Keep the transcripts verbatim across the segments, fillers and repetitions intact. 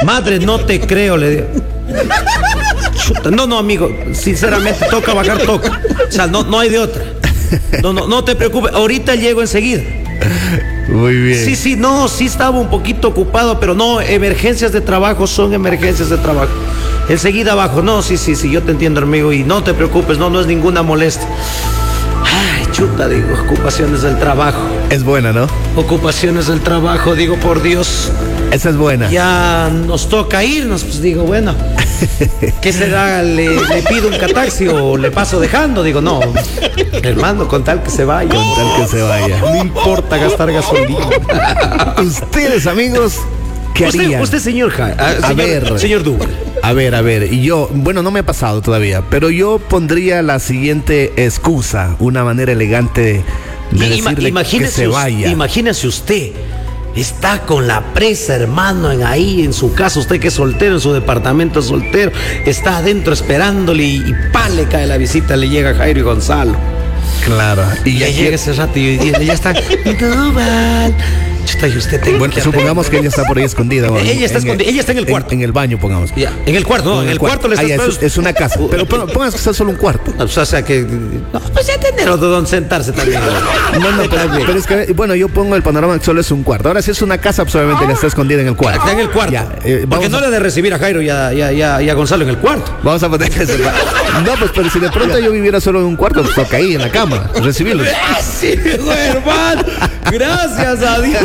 Madre, no te creo, le digo. Chuta, no, no, amigo, sinceramente, toca bajar, toca. O sea, no, no hay de otra. No, no, no te preocupes, ahorita llego enseguida. Muy bien. Sí, sí, no, sí estaba un poquito ocupado, pero no, emergencias de trabajo son emergencias de trabajo. Enseguida abajo, no, sí, sí, sí, yo te entiendo, amigo, y no te preocupes, no, no es ninguna molestia. Ay, chuta, digo, ocupaciones del trabajo. Es buena, ¿no? Ocupaciones del trabajo, digo, por Dios. Esa es buena. Ya nos toca irnos, pues digo, bueno, ¿qué será? ¿Le, le pido un cataxi o le paso dejando? Digo, no, hermano, con tal que se vaya. Con tal que se vaya. No importa gastar gasolina. Ustedes, amigos, ¿qué usted, harían? Usted, señor, ja, a, a señor, ver, señor Duval. A ver, a ver, y yo, bueno, no me ha pasado todavía, pero yo pondría la siguiente excusa, una manera elegante de decirle Ima, que se vaya. Imagínese usted, está con la presa, hermano, en ahí, en su casa, usted que es soltero, en su departamento soltero, está adentro esperándole y, y pa, le cae la visita, le llega Jairo y Gonzalo. Claro. Y ya llega ese rato y, y ya está, Duval. Chuta, y usted tengo Bueno, que supongamos que ella está por ahí escondida. ¿no? Ella está en escondida, el, ella está en el cuarto. En, en el baño, pongamos. Ya, en el cuarto, no, en, en el cuarto, cuarto le está ah, ya, es, es una casa. Pero pongas que sea solo un cuarto. O sea, que. No, pues ya tener otro donde sentarse también. No, no, pero, pero es que, bueno, yo pongo el panorama que solo es un cuarto. Ahora, si es una casa, pues obviamente ella está escondida en el cuarto. Está en el cuarto. Ya, eh, porque no a... le de recibir a Jairo y a, y, a, y, a, y a Gonzalo en el cuarto. Vamos a poner eso. No, pues, pero si de pronto yo viviera solo en un cuarto, pues toca ahí en la cama, recibirlos. Sí, hermano. Gracias a Dios.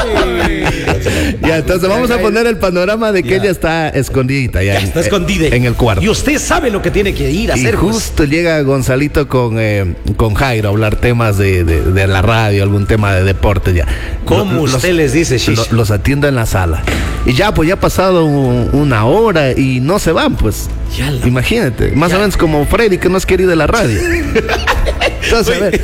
Ya, entonces vamos a poner el panorama de que ya. ella está escondida. Ya, ya está escondida en el cuarto. Y usted sabe lo que tiene que ir a y hacer. Y justo pues. llega Gonzalito con, eh, con Jairo a hablar temas de, de, de la radio, algún tema de deporte ya. ¿Cómo los, usted les dice, Shish? Los, los atiendo en la sala. Y ya, pues ya ha pasado un, una hora y no se van, pues. Ya la... Imagínate, más ya. o menos como Freddy, que no es querido de la radio. Entonces, a ver.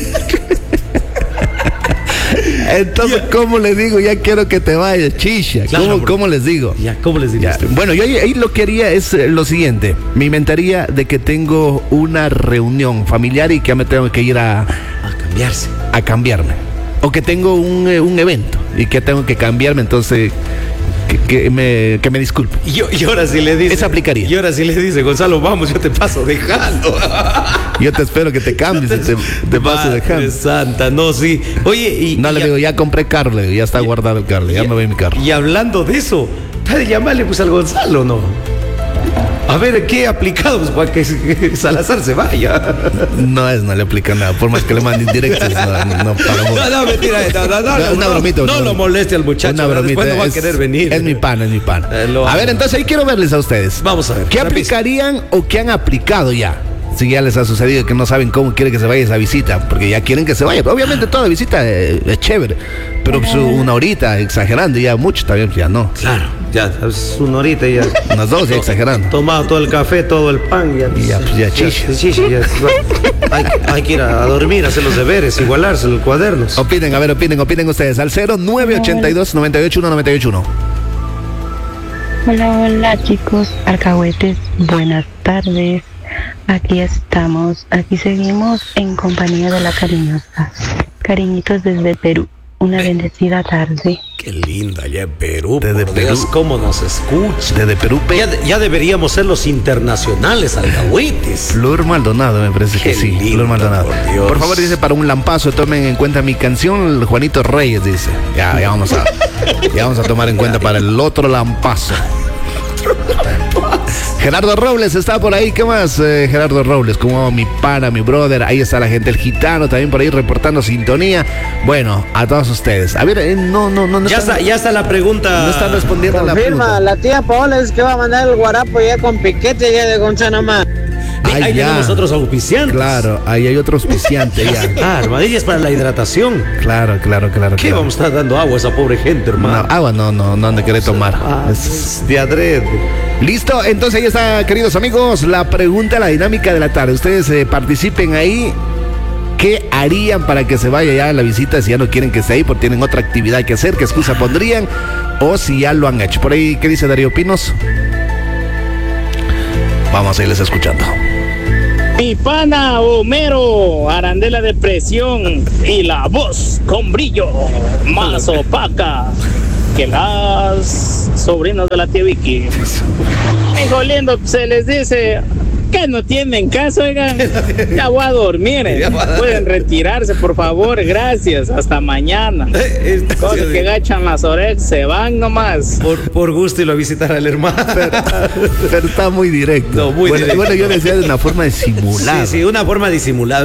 Entonces, ya. ¿cómo les digo? Ya quiero que te vayas, chicha. Claro, ¿Cómo, ¿Cómo les digo? Ya, ¿cómo les digo? Bueno, yo ahí, ahí lo que haría es eh, lo siguiente. Me inventaría de que tengo una reunión familiar y que me tengo que ir a... A cambiarse. A cambiarme. O que tengo un, eh, un evento y que tengo que cambiarme, entonces... Que, que, me, que me disculpe. Y, yo, y ahora sí le dice. Esa aplicaría. Y ahora sí le dice, Gonzalo, vamos, yo te paso dejando. Yo te espero que te cambies, te, te paso dejando. Santa, no, sí. Oye, y. No, y le a... digo, ya compré carro, le digo, ya está y, guardado el carro, ya y, me voy mi carro. Y hablando de eso, puede llamarle pues al Gonzalo, ¿no? A ver, ¿qué aplicado pues, para que, que Salazar se vaya? No es, no le aplica nada. Por más que le manden directos, no, no, no para No, no, mentira. No, no, no, no, una no, bromita. No, no lo moleste al muchacho. Una bromita. Después no va es, a querer venir. Es mi pan, es mi pan. Eh, a ver, entonces ahí quiero verles a ustedes. Vamos a ver. ¿Qué aplicarían o qué han aplicado ya? Si ya les ha sucedido que no saben cómo quiere que se vaya esa visita, porque ya quieren que se vaya. Obviamente toda visita es, es chévere, pero pues, una horita exagerando ya mucho también ya no. Claro, ya es una horita ya. Unas dos ya exagerando. Tomado todo el café, todo el pan ya. Y ya, pues ya chicha. Ya, chicha ya, hay, hay que ir a, a dormir, hacer los deberes, igualarse los cuadernos. Opinen, a ver, opinen, opinen ustedes al cero nueve ochenta y dos, noventa y ocho uno, noventa y ocho uno. Hola, hola chicos, alcahuetes, buenas tardes. Aquí estamos, aquí seguimos en compañía de la cariñosa. Cariñitos desde Perú, una bendecida tarde. Qué linda allá en Perú. Desde Perú. Dios, cómo nos escucha. Desde Perú. Ya, ya deberíamos ser los internacionales alcahuetes. Flor Maldonado, me parece Qué que sí. Linda, Flor Maldonado. Por, por favor, dice, para un lampazo, tomen en cuenta mi canción, Juanito Reyes, dice. Ya, ya vamos a, ya vamos a tomar en cuenta para el otro lampazo. Gerardo Robles está por ahí. ¿Qué más, eh, Gerardo Robles? Como mi pana, mi brother. Ahí está la gente, el gitano también por ahí reportando sintonía. Bueno, a todos ustedes. A ver, eh, no, no, no. no ya, están, está, ya está la pregunta. No están respondiendo Confirma, a la pregunta. La tía Paola es que va a mandar el guarapo ya con piquete ya de Gonzalo más. Ahí, ahí tenemos otros auspiciantes. Claro, ahí hay otro auspiciante ya. Ah, armadillas para la hidratación. Claro, claro, claro. ¿Qué claro. vamos a estar dando agua a esa pobre gente, hermano? No, agua no, no, no han de querer tomar. Ah, es de adrede. Listo, entonces ahí está, queridos amigos, la pregunta, la dinámica de la tarde. Ustedes eh, participen ahí. ¿Qué harían para que se vaya ya a la visita si ya no quieren que esté ahí porque tienen otra actividad que hacer? ¿Qué excusa pondrían? O si ya lo han hecho. Por ahí, ¿qué dice Darío Pinos? Vamos a irles escuchando. Mi pana Homero, arandela de presión y la voz con brillo más opaca. que las sobrinos de la tía Vicky. Hijo lindo, se les dice que no tienen caso, oigan. Ya voy a dormir. eh. Pueden retirarse, por favor, gracias. Hasta mañana. Cosas que gachan las orejas, se van nomás. Por, por gusto y lo visitar al hermano. Pero, pero está muy directo. No, muy bueno, directo. bueno, yo decía de una forma disimulada. Sí, sí, una forma disimulada.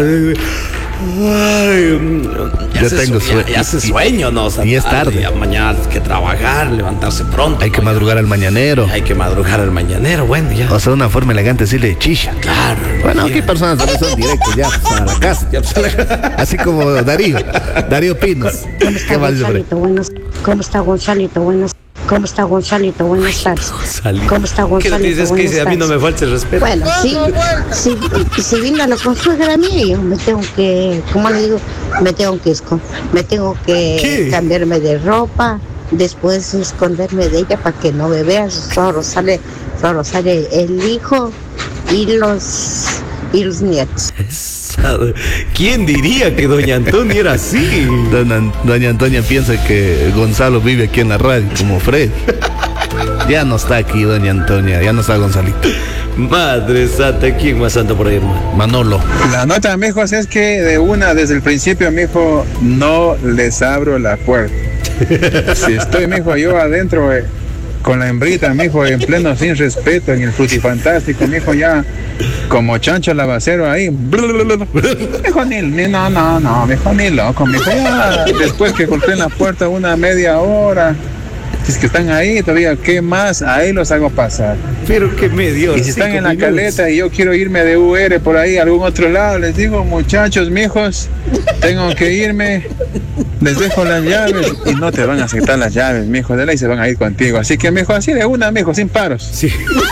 Ay, ya Yo se tengo sueño, sueño. ya, ya se sueño, ¿no? O sea, Y es tarde. Ya mañana hay que trabajar, levantarse pronto. Hay que ¿no? madrugar al mañanero. Hay que madrugar al mañanero, bueno, ya. O sea, una forma elegante decirle chicha. Claro. Bueno, ya. aquí personas también son directos ya, pues, a la casa. Ya, pues, a la- Así como Darío, Darío Pinos. ¿Cómo ¿Qué está más dice por ahí? Gonzalito? Buenos, ¿Cómo está Gonzalito? Buenas, ¿Cómo está Gonzalito? Buenas tardes. Gonzalito. ¿Cómo está ¿Qué Gonzalito? dices? Que Buenas dice, a mí no tardes. me falta el respeto. Bueno, sí, si, si vino la consuegra mía, yo me tengo que, ¿cómo le digo? Me tengo que, esco- me tengo que ¿Qué? cambiarme de ropa, después esconderme de ella para que no me vea, solo sale, solo sale el hijo y los, y los nietos. ¿Quién diría que doña Antonia era así? Doña, doña Antonia piensa que Gonzalo vive aquí en la radio, como Fred. Ya no está aquí doña Antonia, ya no está Gonzalito. Madre santa, ¿quién más anda por ahí, hermano? Manolo. La nota, mijos, es que de una, desde el principio, mijo, no les abro la puerta. Si estoy, mijo, yo adentro eh, con la hembrita, mijo, en pleno sin respeto, en el frutifantástico, mijo, ya como chancho lavacero ahí. Mijo, ni, ni, no, no, no, mijo, ni loco, mijo, ya después que golpeé en la puerta una media hora. Si es que están ahí todavía, ¿qué más? Ahí los hago pasar. Pero que me dio. Y si están cinco en la minutos. caleta y yo quiero irme de U R por ahí a algún otro lado, les digo, muchachos, mijos, tengo que irme, les dejo las llaves y no te van a aceptar las llaves, mijo, de ley se van a ir contigo. Así que, mijo, así de una, mijo, sin paros. Sí.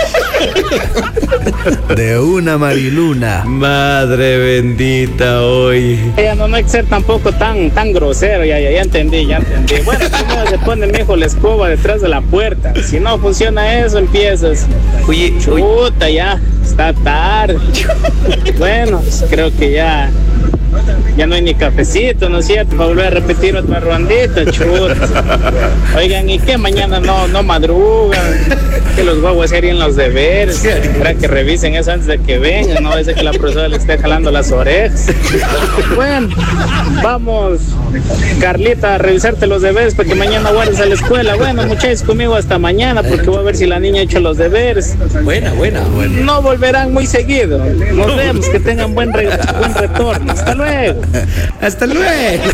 De una Mariluna. Madre bendita hoy. Ya no, no hay que ser tampoco tan, tan grosero, ya, ya, ya entendí, ya entendí. Bueno, primero se pone, mijo, la escoba detrás de la puerta. Si no funciona eso, empiezas. Oye, oye, Chuta, ya, está tarde. Bueno, pues creo que ya, ya no hay ni cafecito, ¿no es cierto? Para volver a repetir otra rondita, chuta. Oigan, ¿y qué mañana no, no madrugan? Que los guaguas harían los deberes. Para que revisen eso antes de que vengan, no a veces que la profesora le esté jalando las orejas. Bueno, vamos, Carlita, a revisarte los deberes para que mañana guardes a la escuela. Bueno, muchachos, conmigo hasta mañana porque voy a ver si la niña ha hecho los deberes. buena, buena, buena. No volverán muy seguido. Nos vemos, que tengan buen, re- buen retorno. Hasta luego. Hasta luego.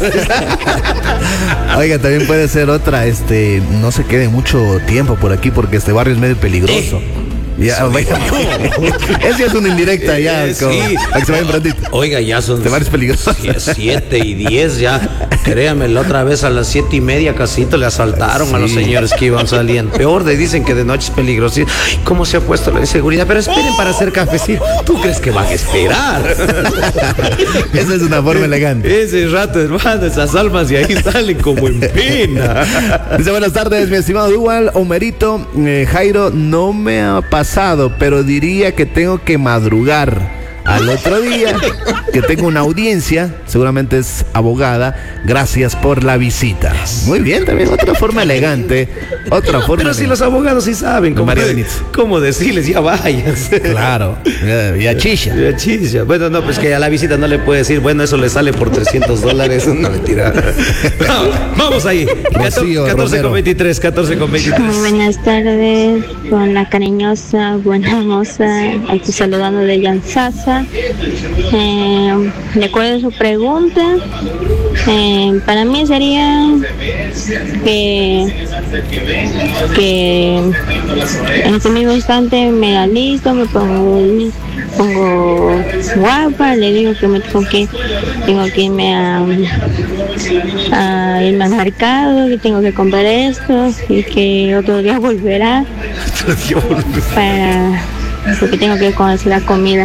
Oiga, también puede ser otra, este, no se quede mucho tiempo por aquí porque este barrio es medio peligroso. Ya, oiga, esa es una indirecta ya, Eh, como, sí. para que se vayan prontito. Oiga, ya son Este bar es peligroso. sie- siete y diez ya. Créame, la otra vez a las siete y media casito le asaltaron a los Sí. señores que iban saliendo. Peor, de dicen que de noche es peligroso. Ay, ¿cómo se ha puesto la inseguridad? Pero esperen para hacer cafecito. ¿Tú crees que van a esperar? Esa es una forma elegante. Ese rato, hermano, esas almas de ahí salen como en pena. Dice, buenas tardes, mi estimado Dual, Homerito, eh, Jairo, no me ha pasado, pero diría que tengo que madrugar al otro día, que tengo una audiencia, seguramente es abogada, gracias por la visita. Muy bien, también otra forma elegante, otra forma Pero si elegante. los abogados sí saben cómo, María Benítez. cómo decirles, ya váyanse. Claro, ya, ya chicha. Ya, chicha. Bueno, no, pues que a la visita no le puede decir, bueno, eso le sale por trescientos dólares. No, mentira. No, vamos ahí. Rocío catorce Romero. con veintitrés, catorce con veintitrés. Muy buenas tardes, con la cariñosa, buena moza, aquí saludando de Yansasa. Eh, de acuerdo a su pregunta, eh, para mí sería que, que en este mismo instante me la listo, me pongo, pongo guapa, le digo que me tengo que, tengo que irme a, a irme al mercado, que tengo que comprar esto y que otro día volverá para, porque tengo que conocer la comida.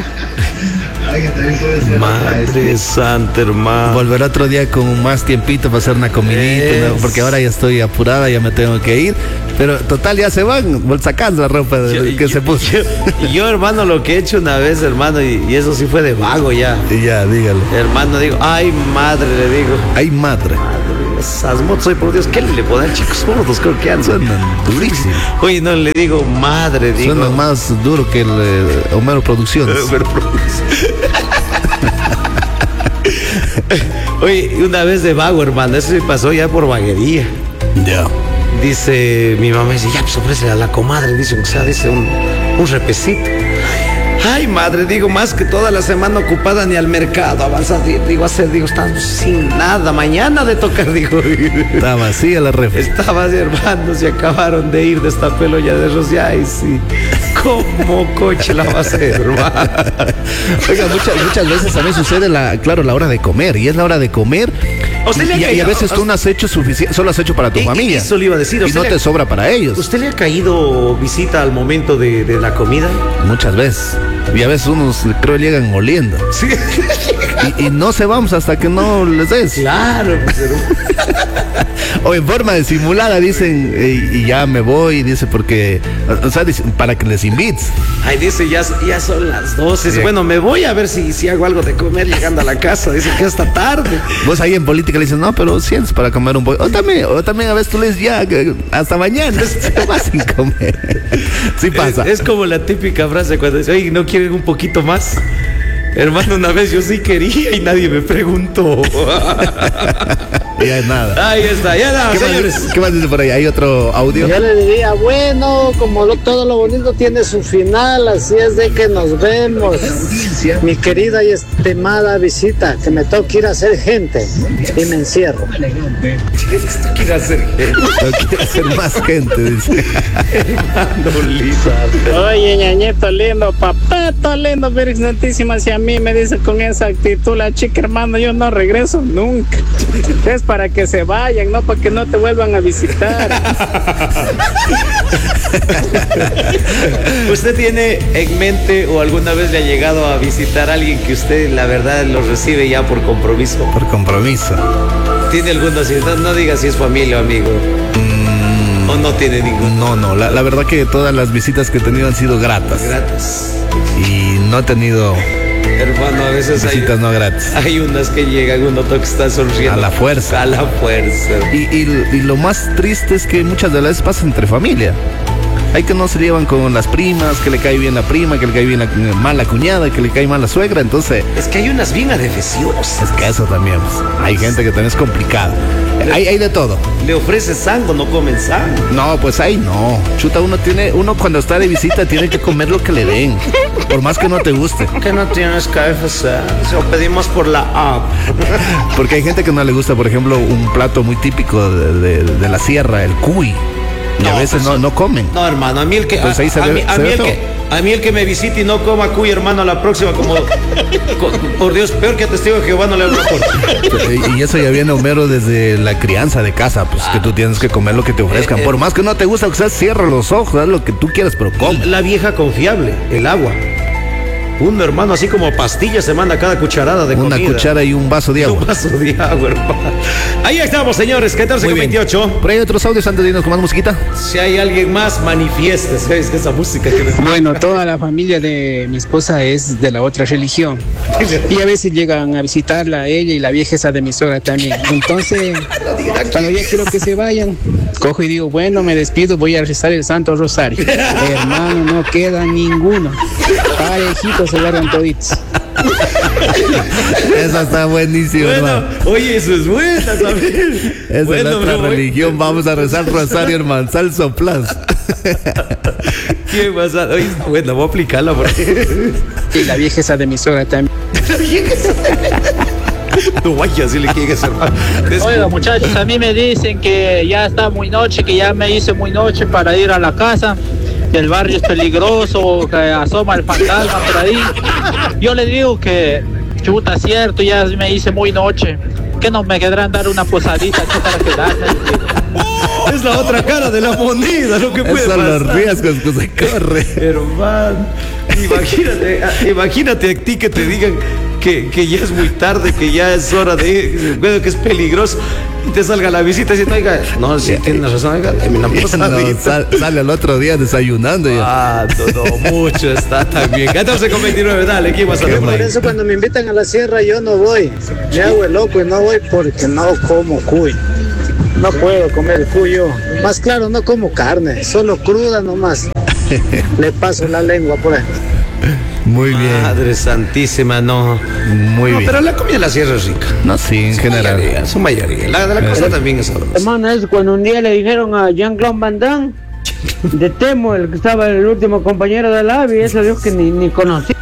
Madre santa, hermano. Volver otro día con más tiempito para hacer una comidita, ¿no? Es- Porque ahora ya estoy apurada, ya me tengo que ir. Pero total, ya se van sacando la ropa de- que se puso. Yo, yo, hermano, lo que he hecho una vez, hermano, y, y eso sí fue de vago ya. Y ya, dígalo. Hermano, digo, ay, madre, le digo. Ay, madre. esas motos, hoy por Dios, ¿qué le ponen chicos sordos? Creo que andan. Suenan durísimo. Oye, no le digo madre, digo. Suena más duro que el eh, Homero Producciones. Homero Producciones. Oye, una vez de vago, hermano, eso se pasó ya por vaguería. Ya. Dice mi mamá, dice, ya pues ofrece a la comadre, dice, o sea, dice un, un repecito. Ay, madre, digo, más que toda la semana ocupada ni al mercado avanza, digo, hacer, digo, estamos sin nada, mañana de tocar, digo. Está vacía la ref. Estaba así, hermano, se acabaron de ir de esta pelolla de arroz, ay, sí. ¿Cómo coche la va a hacer, hermano? Oiga, muchas, muchas veces también sucede, la, claro, la hora de comer, y es la hora de comer. ¿Usted le ha y, caído, y a veces tú no has hecho suficiente, solo has hecho para tu y, familia. Eso le iba a decir. Y no te le, sobra para ellos. ¿Usted le ha caído visita al momento de, de la comida? Muchas veces. Y a veces unos, creo, llegan oliendo. Sí. Y, y no se vamos hasta que no les des. Claro. Pero... o en forma de simulada dicen, y, y ya me voy, dice, porque, o sea, dice, para que les invites. Ay, dice, ya, ya son las doce. Sí. Bueno, me voy a ver si, si hago algo de comer llegando a la casa. Dice que hasta tarde. Vos ahí en política le dices, no, pero sientes para comer un poco. O también, o también a veces tú le dices, ya, hasta mañana, te vas sin comer. Sí pasa. Es, es como la típica frase cuando dice, oye, ¿no quieren un poquito más? Hermano, una vez yo sí quería y nadie me preguntó. Ya es nada. Ahí está, ya nada, ¿Qué señores. Más, ¿Qué más dice por ahí? ¿Hay otro audio? Yo le diría, bueno, como lo, todo lo bonito tiene su final, así es de que nos vemos. Mi querida y estimada visita, que me toca ir a hacer gente y me encierro. Esto quiere hacer gente. No quiere hacer más gente, dice. Hermano lindo. Oye, ñañito lindo, papato lindo, Virgen Santísima, si a mí me dice con esa actitud la chica, hermano, yo no regreso nunca. Es para que se vayan, no para que no te vuelvan a visitar. ¿Usted tiene en mente o alguna vez le ha llegado a visitar a alguien que usted la verdad lo recibe ya por compromiso? Por compromiso. ¿Tiene alguno así? No, no diga si es familia o amigo. Mm, ¿O no tiene ninguno? No, no, la, la verdad que todas las visitas que he tenido han sido gratas. Gratas. Y no he tenido... Hermano, a veces visitas hay, no gratis. Hay unas que llegan, uno toca está sonriendo. A la fuerza. A la fuerza. Y, y, y lo más triste es que muchas de las veces pasa entre familia. Hay que no se llevan con las primas, que le cae bien la prima, que le cae bien la mal la cuñada, que le cae mal la suegra, entonces... Es que hay unas bien adefesiosas. Es que eso también, pues, hay gente que también es complicada. Hay, hay de todo. Le ofrece sango, no comen sango. No, pues ahí no. Chuta, uno tiene, uno cuando está de visita tiene que comer lo que le den, por más que no te guste. Que no tienes K F C, se lo pedimos por la app. Porque hay gente que no le gusta, por ejemplo, un plato muy típico de, de, de la sierra, el cuy. Y no, a veces pues, no, no comen. No, hermano, a mí el que, pues a, ahí se a, ve, mí, a, se mí ve el todo. que a mí el que me visite y no coma cuy, hermano, a la próxima, como con, por Dios, peor que testigo de Jehová no le hablo por. Y eso ya viene, Homero, desde la crianza de casa, pues que tú tienes que comer lo que te ofrezcan. Eh, eh, por más que no te gusta, o sea, cierra los ojos, haz lo que tú quieras, pero come. La vieja confiable, el agua. Un hermano, así como pastillas se manda cada cucharada de Una comida. Una cuchara y un vaso de agua. Un vaso de agua, hermano. Ahí estamos, señores, catorce con veintiocho. Por ahí hay otros audios antes de irnos con más musiquita. Si hay alguien más, manifieste, ¿sabes? Esa música que les... Bueno, toda la familia de mi esposa es de la otra religión. Y a veces llegan a visitarla a ella y la vieja esa de mi suegra también. Entonces, cuando ya quiero que se vayan, cojo y digo, bueno, me despido, voy a rezar el Santo Rosario. Hermano, no queda ninguno. Parejitos se agarran toditos. Esa está buenísima, bueno, hermano. Oye, eso es buena también. Esa bueno, es nuestra bro, religión. Vamos a rezar Rosario, hermano. Sal soplas. ¿Qué pasa? Oye, está buena, voy a aplicarla porque... Y la vieja esa de mi suegra también. La vieja esa no vaya, si le quieres, hermano. Oiga, muchachos, a mí me dicen que ya está muy noche, que ya me hice muy noche para ir a la casa. El barrio es peligroso, que asoma el fantasma por ahí. Yo le digo que, chuta, cierto, ya me hice muy noche. ¿Qué no me quedarán dar una posadita aquí para quedarme? Es la otra cara de la moneda, lo que puede Esos pasar. Son los riesgos que se corre. Hermano, imagínate, imagínate a ti que te digan que, que ya es muy tarde, que ya es hora de ir, bueno, que es peligroso. Y te salga la visita y dice, oiga, no, si tienes razón, oiga, dame una posadita. No, sal, sale al otro día desayunando. Ah, todo, mucho está también. catorce con veintinueve, dale, ¿quién vas a ver? Por eso cuando me invitan a la sierra yo no voy. Me hago el loco y no voy porque no como cuy. No puedo comer el cuyo. Más claro, no como carne, solo cruda nomás. Le paso la lengua por ahí. Muy bien. Madre santísima, no. Muy No, bien. pero la comida de la sierra es rica. No, sí, en Su general. mayoría, su mayoría. La de la costa también es sabrosa. Hermano, es cuando un día le dijeron a Jean-Claude Van Damme de Temo, el que estaba el último compañero de la A V I, eso dijo que ni, ni conocía.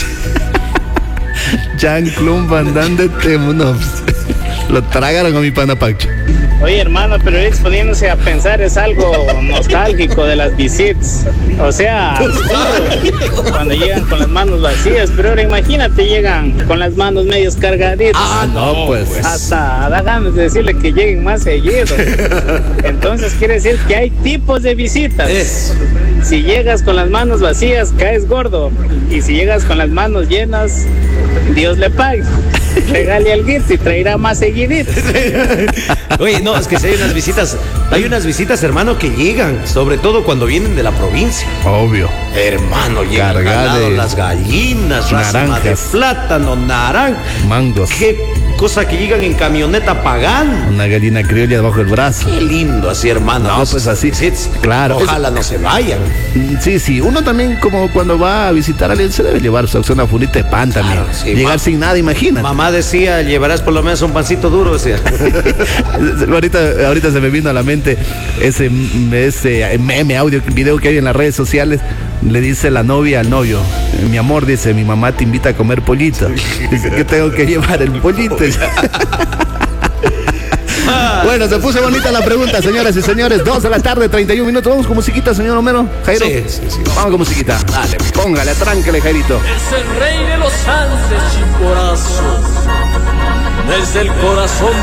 Jean-Claude Van Damme de Temo, no. Lo tragaron a mi pana Pacho. Oye, hermano, pero es poniéndose a pensar, es algo nostálgico de las visitas. O sea, cuando llegan con las manos vacías, pero ahora imagínate, llegan con las manos medios cargaditas. Ah, no, pues. Hasta da ganas de decirle que lleguen más seguido. Entonces quiere decir que hay tipos de visitas. Es. Si llegas con las manos vacías, caes gordo. Y si llegas con las manos llenas, Dios le pague. Regale al guito y traerá más seguidito. Oye, no, es que si hay unas visitas, hay unas visitas, hermano, que llegan, sobre todo cuando vienen de la provincia. Obvio. Hermano, llegan Cargada ganado, de las gallinas, racima de naranjas. plátano, naranja. Mangos. Qué cosa que llegan en camioneta pagando. Una gallina criolla debajo del brazo. Qué lindo así, hermano. No, pues así. visitas. Claro. Ojalá no se vayan. Mm, Sí, sí. Uno también, como cuando va a visitar a alguien, se debe llevar su una funita de pan también. Claro, sí, Llegar ma- sin nada, imagina. Mamá decía, llevarás por lo menos un pancito duro, decía. ahorita, ahorita se me vino a la mente ese, ese meme, audio, video que hay en las redes sociales. Le dice la novia al novio: mi amor, dice, mi mamá te invita a comer pollito. Dice, ¿qué tengo que llevar? El pollito. Bueno, se puso bonita la pregunta, señoras y señores. Dos de la tarde, treinta y un minutos. Vamos con musiquita, señor Homero. Jairo. Sí, sí, sí. Vamos con musiquita. Dale. Póngale, atránquele, Jairito. Es el rey de los Andes, Chimborazo. Desde el corazón